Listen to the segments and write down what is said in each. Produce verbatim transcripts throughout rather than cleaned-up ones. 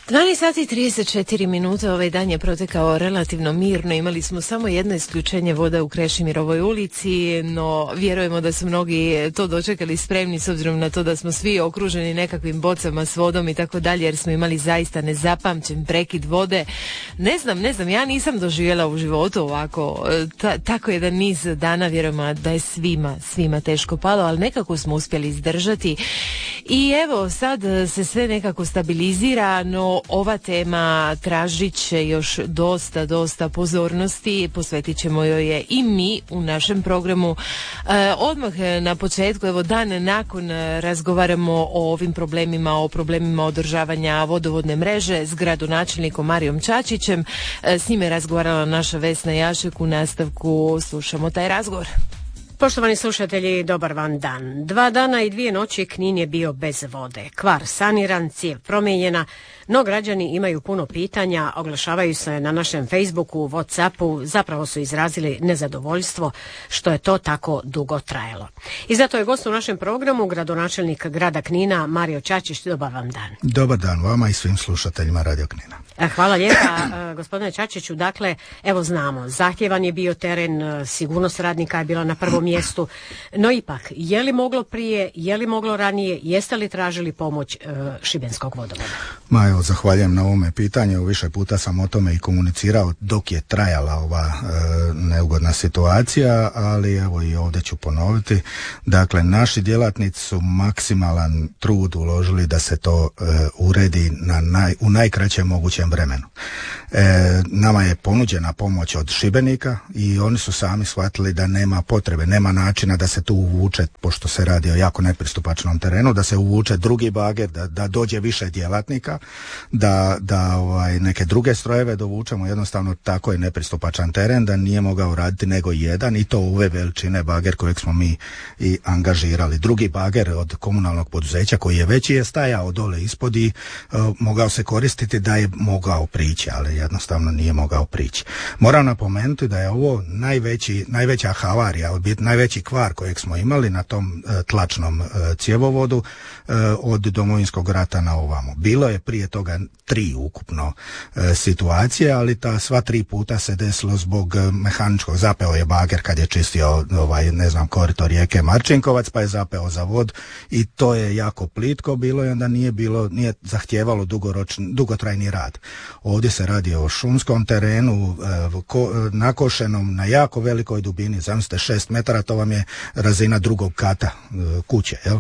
dvanaest sati i trideset četiri minute, ovaj dan je protekao relativno mirno, imali smo samo jedno isključenje vode u Krešimirovoj ulici, no vjerujemo da su mnogi to dočekali spremni s obzirom na to da smo svi okruženi nekakvim bocama s vodom i tako dalje, jer smo imali zaista nezapamćen prekid vode. Ne znam, ne znam, ja nisam doživjela u životu ovako, ta, tako jedan niz dana, vjerujemo da je svima, svima teško palo, ali nekako smo uspjeli izdržati i evo sad se sve nekako stabilizira, no ova tema tražit će još dosta, dosta pozornosti, posvetit ćemo joj je i mi u našem programu. E, odmah na početku, evo dan nakon, razgovaramo o ovim problemima, o problemima održavanja vodovodne mreže s gradonačelnikom Marijom Čačićem. E, s njime je razgovarala naša Vesna Jašek. U nastavku slušamo taj razgovor. Poštovani slušatelji, dobar vam dan. Dva dana i dvije noći Knin je bio bez vode. Kvar saniran, cijev promijenjena, no građani imaju puno pitanja, oglašavaju se na našem Facebooku, Whatsappu, zapravo su izrazili nezadovoljstvo što je to tako dugo trajalo. I zato je gost u našem programu gradonačelnik grada Knina, Mario Čačić. Dobar vam dan. Dobar dan vama i svim slušateljima Radio Knina. Hvala lijepa, gospodine Čačiću. Dakle, evo znamo, zahtjevan je bio teren, sigurnost radnika je bila na prvom mjestu, no ipak, je li moglo prije, je li moglo ranije, jeste li tražili pomoć e, Šibenskog vodovoda? Ma evo, zahvaljujem na ovome pitanju, više puta sam o tome i komunicirao dok je trajala ova e, neugodna situacija, ali evo i ovdje ću ponoviti. Dakle, naši djelatnici su maksimalan trud uložili da se to e, uredi na naj, u najkraćem mogućem vremenu. E, nama je ponuđena pomoć od Šibenika i oni su sami shvatili da nema potrebe, nema načina da se tu uvuče, pošto se radi o jako nepristupačnom terenu, da se uvuče drugi bager, da, da dođe više djelatnika, da, da ovaj, neke druge strojeve dovučemo, jednostavno tako je nepristupačan teren da nije mogao raditi nego jedan i to ove veličine bager kojeg smo mi i angažirali. Drugi bager od komunalnog poduzeća koji je veći je stajao dole ispod i uh, mogao se koristiti da je mogao prići, ali jednostavno nije mogao prići. Moram napomenuti da je ovo najveći, najveća havarija, odbit, najveći kvar kojeg smo imali na tom uh, tlačnom uh, cjevovodu uh, od Domovinskog rata na ovamo. Bilo je prije toga tri ukupno uh, situacije, ali ta sva tri puta se desilo zbog uh, mehaničkog. Zapeo je bager kad je čistio ovaj, ne znam, korito rijeke Marčinkovac, pa je zapeo za vod i to je jako plitko bilo i onda nije bilo, nije zahtijevalo dugoročni, dugotrajni rad. Ovdje se radi o šumskom terenu, uh, ko, nakošenom na jako velikoj dubini, zamislite šest metara, to vam je razina drugog kata uh, kuće, jel?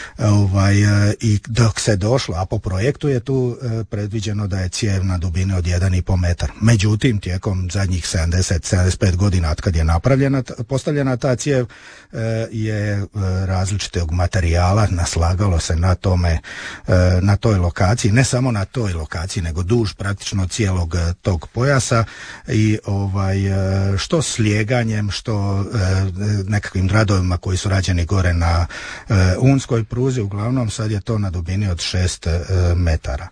Ovaj, uh, i dok se došlo, a po projektu je tu uh, predviđeno da je cijev na dubini od jedan i pol metar. Međutim, tijekom zadnjih sedamdeset do sedamdeset pet godina od kad je napravljena, postavljena ta cijev, uh, je uh, različitog materijala naslagalo se na tome, uh, na toj lokaciji, ne samo na toj lokaciji, nego duž praktično cijelog uh, tog pojasa i ovaj, uh, što slijeganjem, što uh, nekakvim radovima koji su rađeni gore na uh, Unskoj pruzi, uglavnom sad je to na dubini od šest uh, metara.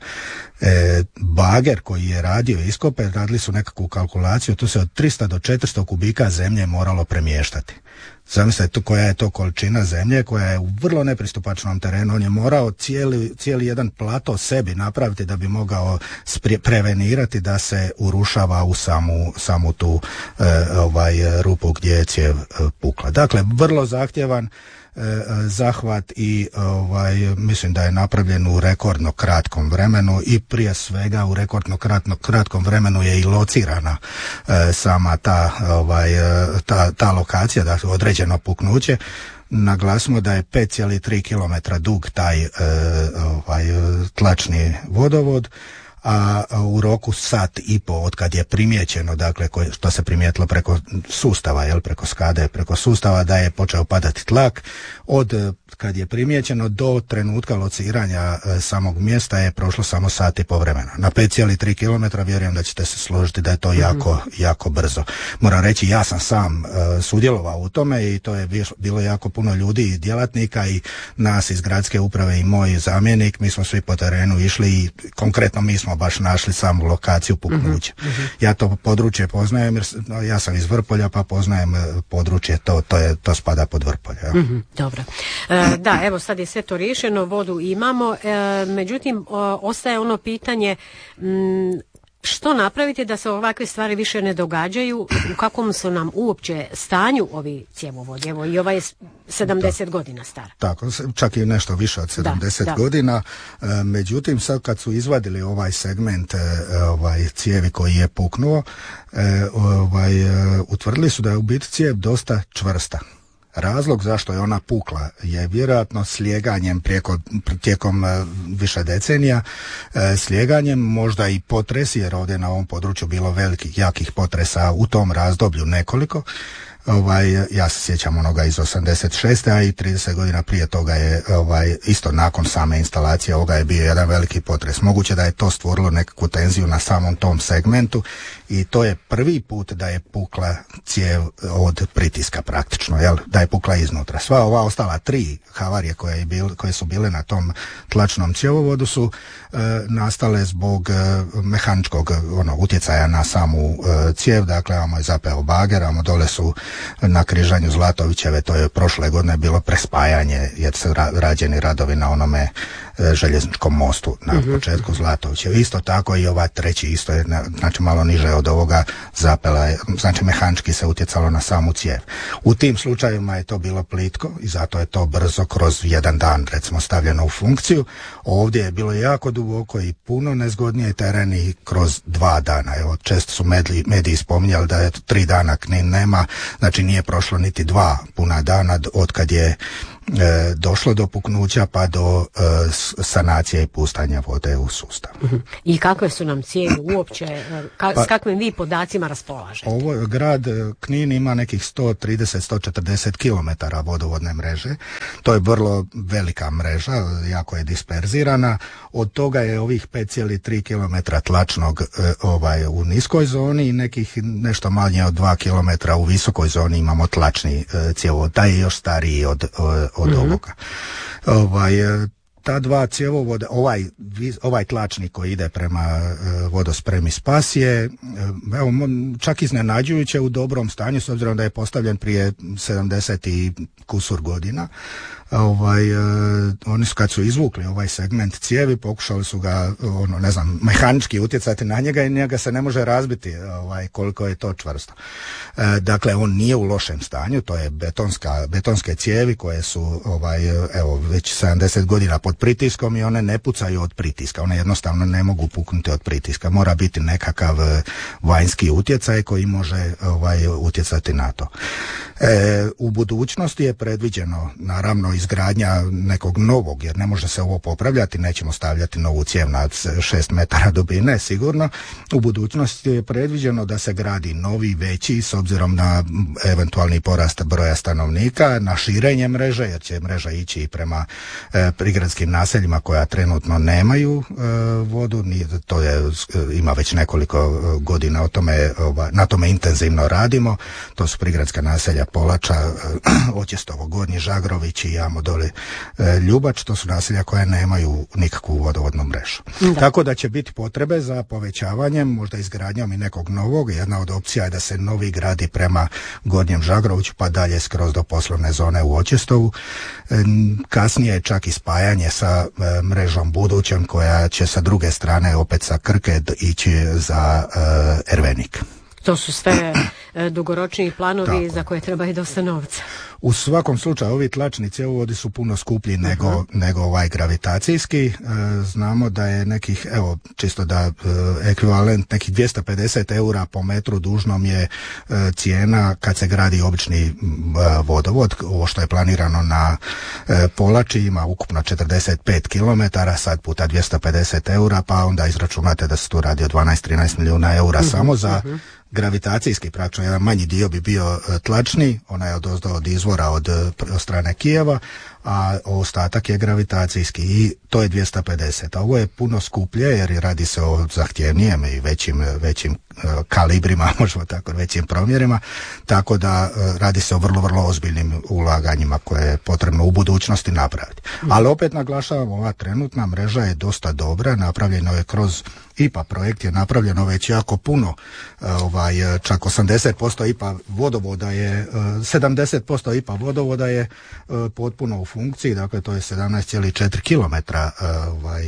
E, bager koji je radio iskope, radili su nekakvu kalkulaciju, tu se od tristo do četiristo kubika zemlje moralo premještati. Zamislite koja je to količina zemlje koja je u vrlo nepristupačnom terenu. On je morao cijeli, cijeli jedan plato sebi napraviti da bi mogao sprije, prevenirati da se urušava u samu, samu tu e, ovaj, rupu gdje je cijev e, pukla. Dakle, vrlo zahtjevan zahvat i ovaj, mislim da je napravljen u rekordno kratkom vremenu i prije svega u rekordno kratno, kratkom vremenu je i locirana e, sama ta, ovaj, ta, ta lokacija, dakle određeno puknuće. Naglasimo da je pet zarez tri kilometra dug taj e, ovaj, tlačni vodovod, a u roku sat i po od kad je primijećeno, dakle koje, što se primijetilo preko sustava, jel, preko skade, preko sustava da je počeo padati tlak, od kad je primijećeno do trenutka lociranja e, samog mjesta je prošlo samo sat i po vremena. Na pet zarez tri kilometra vjerujem da ćete se složiti da je to jako, mm-hmm. jako brzo. Moram reći, ja sam sam e, sudjelovao u tome i to je bilo jako puno ljudi i djelatnika i nas iz gradske uprave i moj zamjenik, mi smo svi po terenu išli i konkretno mi smo nismo baš našli samu lokaciju puknuća. Mm-hmm. Ja to područje poznajem jer ja sam iz Vrpolja pa poznajem područje, to, to, je, to spada pod Vrpolje. Mm-hmm. Dobro. E, da, evo sad je sve to riješeno, vodu imamo, e, međutim o, ostaje ono pitanje m, što napraviti da se ovakve stvari više ne događaju, u kakvom su nam uopće stanju ovi cjevovodi, evo i ovaj je sedamdeset da. godina star. Tako, čak i nešto više od sedamdeset da, da. godina, e, međutim sad kad su izvadili ovaj segment e, ovaj cijevi koji je puknuo, e, ovaj, e, utvrdili su da je u biti cijev dosta čvrsta. Razlog zašto je ona pukla je vjerojatno slijeganjem prijeko, tijekom e, više decenija, e, slijeganjem možda i potresi, jer ovdje na ovom području bilo velikih, jakih potresa u tom razdoblju nekoliko. Ovaj, ja se sjećam onoga iz osamdeset šeste a i trideset godina prije toga je ovaj, isto nakon same instalacije ovoga je bio jedan veliki potres. Moguće da je to stvorilo nekakvu tenziju na samom tom segmentu i to je prvi put da je pukla cijev od pritiska praktično, jel? Da je pukla iznutra. Sva ova ostala tri havarije koje, je bil, koje su bile na tom tlačnom cjevovodu su e, nastale zbog e, mehaničkog ono, utjecaja na samu e, cijev, dakle imamo je zapeo bager, imamo dole su na križanju Zlatovićeve, to je prošle godine bilo prespajanje jer su ra- rađeni radovi na onome e, željezničkom mostu na mm-hmm. početku Zlatovićeve. Isto tako i ova treći isto je, znači malo niže od ovoga zapela, znači mehanički se utjecalo na samu cijev. U tim slučajevima je to bilo plitko i zato je to brzo kroz jedan dan recimo stavljeno u funkciju. Ovdje je bilo jako duboko i puno nezgodnije teren i kroz dva dana. Evo, često su mediji, mediji spominjali da je tri dana Knin nema, znači nije prošlo niti dva puna dana od kad je E, došlo do puknuća pa do e, sanacije i pustanja vode u sustav. Uh-huh. I kakve su nam cijevi uopće, ka, pa, s kakvim vi podacima raspolažete? Ovo, grad Knin ima nekih sto trideset do sto četrdeset kilometara vodovodne mreže. To je vrlo velika mreža, jako je disperzirana. Od toga je ovih pet zarez tri kilometra tlačnog e, ovaj, u niskoj zoni i nekih nešto manje od dva kilometra u visokoj zoni imamo tlačni e, cjevovod. Taj je još stariji od, od od mm-hmm. ovoga. Ovaj, ta dva cjevovoda, ovaj, ovaj tlačnik koji ide prema uh, vodospremi Spas je evo, čak iznenađujuće u dobrom stanju, s obzirom da je postavljen prije sedamdeset i kusur godina. Ovaj, uh, oni su kad su izvukli ovaj segment cijevi, pokušali su ga ono, ne znam, mehanički utjecati na njega i njega se ne može razbiti ovaj, koliko je to čvrsto. Uh, dakle, on nije u lošem stanju, to je betonska, betonske cijevi koje su ovaj, evo, već sedamdeset godina pod pritiskom i one ne pucaju od pritiska, one jednostavno ne mogu puknuti od pritiska, mora biti nekakav vanjski utjecaj koji može ovaj, utjecati na to. E, u budućnosti je predviđeno naravno izgradnja nekog novog, jer ne može se ovo popravljati, nećemo stavljati novu cijev na šest metara dubine sigurno. U budućnosti je predviđeno da se gradi novi, veći, s obzirom na eventualni porast broja stanovnika, na širenje mreže, jer će mreža ići i prema e, prigradskim naseljima koja trenutno nemaju e, vodu. Nije, to je, ima već nekoliko godina o tome, ova, na tome intenzivno radimo. To su prigradska naselja Polača, e, Oćestovo, Gornji Žagrović i jamo dole e, Ljubač, to su naselja koja nemaju nikakvu vodovodnu mrežu. Da. Tako da će biti potrebe za povećavanjem, možda izgradnjom i nekog novog. Jedna od opcija je da se novi gradi prema Gornjem Žagroviću pa dalje skroz do poslovne zone u Oćestovu. E, kasnije je čak i spajanje sa e, mrežom budućom koja će sa druge strane opet sa Krke ići za e, Ervenik. To su sve e, dugoročni planovi Tako. za koje treba i dosta novca. U svakom slučaju ovi tlačni cjevovodi su puno skuplji uh-huh. nego, nego ovaj gravitacijski. E, znamo da je nekih, evo čisto da e, ekvivalent nekih dvjesto pedeset eura po metru dužnom je e, cijena kad se gradi obični e, vodovod. Ovo što je planirano na e, Polači ima ukupno četrdeset pet kilometara, sad puta dvjesto pedeset eura, pa onda izračunate da se tu radi o dvanaest trinaest milijuna eura uh-huh. samo za uh-huh. gravitacijski, praktično jedan manji dio bi bio tlačni, onaj od, od izvora od, od strane Kijeva, a ostatak je gravitacijski i to je dvjesto pedeset. A ovo je puno skuplje jer radi se o zahtjevnijem i većim, većim kalibrima, možemo tako, većim promjerima, tako da radi se o vrlo, vrlo ozbiljnim ulaganjima koje je potrebno u budućnosti napraviti. Ali opet naglašavam, ova trenutna mreža je dosta dobra, napravljeno je kroz I P A projekt, je napravljeno već jako puno, ovaj, čak osamdeset posto I P A vodovoda je, sedamdeset posto I P A vodovoda je potpuno u funkciji, dakle to je sedamnaest zarez četiri kilometra ovaj,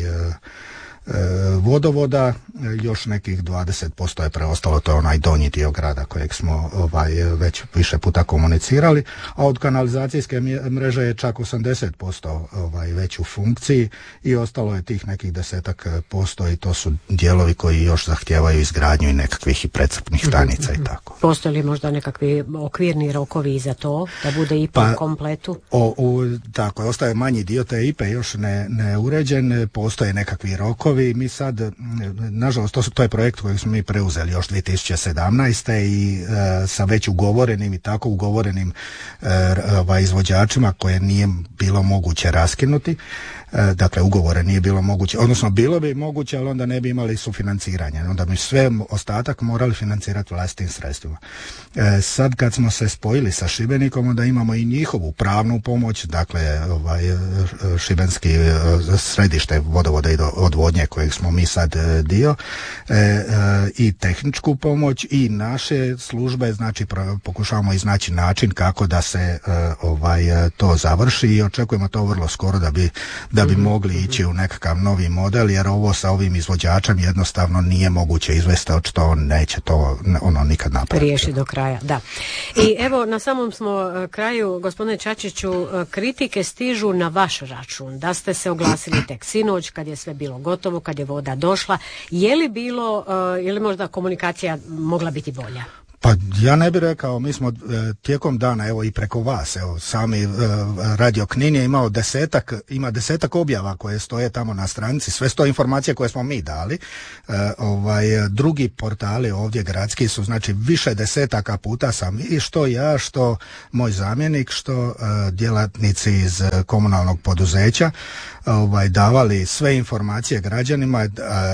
vodovoda, još nekih dvadeset posto je preostalo, to je onaj donji dio grada kojeg smo ovaj, već više puta komunicirali, a od kanalizacijske mreže je čak osamdeset posto ovaj, već u funkciji i ostalo je tih nekih desetak posto i to su dijelovi koji još zahtijevaju izgradnju i nekakvih i precrpnih stanica i tako. Postoje li možda nekakvi okvirni rokovi za to, da bude I P A pa, kompletu? O, o, tako, ostaje manji dio te I P A još ne, ne uređen, postoje nekakvi rokovi. Mi sad, nažalost, to, su, to je projekt koji smo mi preuzeli još dvije tisuće sedamnaeste i e, sa već ugovorenim i tako ugovorenim e, ovaj, izvođačima koje nije bilo moguće raskinuti. E, dakle, ugovore nije bilo moguće, odnosno bilo bi moguće, ali onda ne bi imali sufinanciranje. Onda bi sve ostatak morali financirati vlastitim sredstvima. E, sad kad smo se spojili sa Šibenikom, onda imamo i njihovu pravnu pomoć, dakle, ovaj, šibenski središte vodovoda i odvodnje kojeg smo mi sad dio, e, e, i tehničku pomoć i naše službe, znači pokušavamo iznaći način kako da se e, ovaj, to završi i očekujemo to vrlo skoro da bi, da bi mm-hmm. mogli ići u nekakav novi model, jer ovo sa ovim izvođačem jednostavno nije moguće izvesti, očito on neće to ono nikad napraviti. Riješi do kraja, da. I evo, na samom smo kraju, gospodine Čačiću, kritike stižu na vaš račun, da ste se oglasili tek sinoć kad je sve bilo gotovo, kad je voda došla. Je li bilo, uh, je li možda komunikacija mogla biti bolja? Pa ja ne bih rekao, mi smo e, tijekom dana, evo i preko vas, evo sami e, Radio Knin je imao desetak, ima desetak objava koje stoje tamo na stranici, sve sto informacije koje smo mi dali. E, ovaj, drugi portali ovdje gradski su, znači više desetaka puta sam i što ja, što moj zamjenik, što e, djelatnici iz komunalnog poduzeća ovaj, davali sve informacije građanima.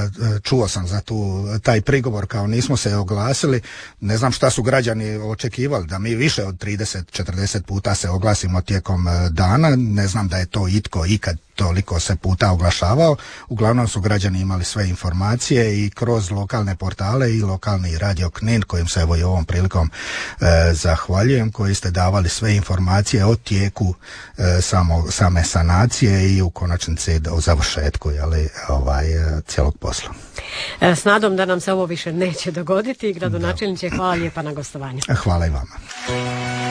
Čuo sam za tu, taj prigovor kao nismo se oglasili, ne znam šta su građani očekivali, da mi više od trideset do četrdeset puta se oglasimo tijekom dana, ne znam da je to itko ikad toliko se puta oglašavao. Uglavnom su građani imali sve informacije i kroz lokalne portale i lokalni Radio Knin, kojim se evo i ovom prilikom e, zahvaljujem, koji ste davali sve informacije o tijeku e, samo, same sanacije i u konačnici o završetku, jeli, ovaj, cijelog posla. E, s nadom da nam se ovo više neće dogoditi. Gradonačelniče, hvala lijepa na gostovanju. Hvala i vama.